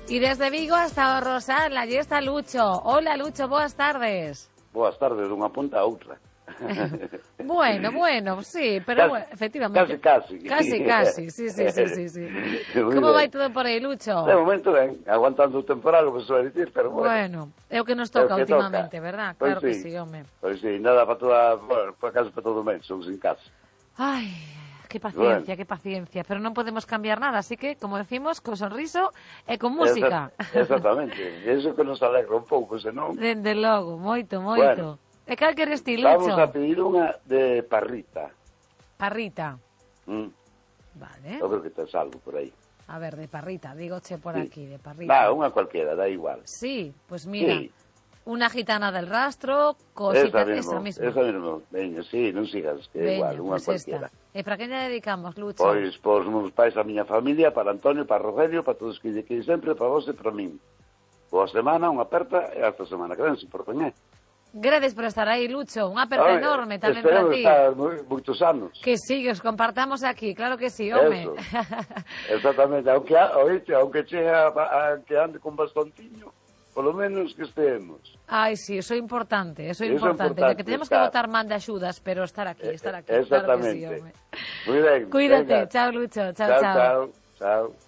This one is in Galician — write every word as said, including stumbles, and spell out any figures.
Y desde Vigo hasta o Rosal, allí está Lucho. Hola, Lucho, boas tardes. Boas tardes, dunha punta a outra. Bueno, bueno, sí, pero casi, bueno, efectivamente. Casi, casi. Casi, casi, sí, sí, sí, sí, sí. Como vai todo por aí, Lucho? De momento ben, aguantando o temporal, o que se vai dicir, pero bueno. Bueno, é o que nos toca que últimamente, toca. verdad? Pois Claro sí, que sí, home. Pois sí, nada para toda, bueno, para casa para todo o mes, somos en casa. Ai, que paciencia, Bueno. que paciencia, pero non podemos cambiar nada, así que, como decimos, co sorriso e con música. Exact, exactamente, eso que nos alegra un pouco, senón... Dende logo, moito, moito. Bueno, e cal queres ti, Lucho? vamos a pedir unha de parrita. Parrita. Mm. Vale. Eu creo que tes algo por aí. A ver, de parrita, dígoche por Sí. aquí, de parrita. Nah, unha cualquiera, da igual. Sí, pues mira, Sí. una gitana del rastro, cosita, Esa mismo, esa misma. esa mismo. Veña, sí, non sigas, que é Veña, igual, unha pues cualquiera. esta. E para quen lle dedicamos, Lucho? Pois, pois, meus pais, a miña familia, para Antonio, para Rogelio, para todos que lle queren sempre, para vos e para min. Boa semana, unha aperta, e hasta semana que ven, se por ben, eh? Gracias por estar aí, Lucho. Unha aperta Ay, enorme tamén para esperemos ti. estar moi- moitos anos. Que sí, que os compartamos aquí, claro que sí, home. Eso. Exactamente, aunque, oíste, aunque chea, a, que ande con bastonciño, polo menos que estemos. Ai, sí, eso é importante, eso é Eso é importante. importante, Que tenemos que estar. botar man de axudas, pero estar aquí, estar aquí. Exactamente. Claro que sí, home. Muy ben. Cuídate, Venga. chao, Lucho, chao, Chao, chao. chao. Chao.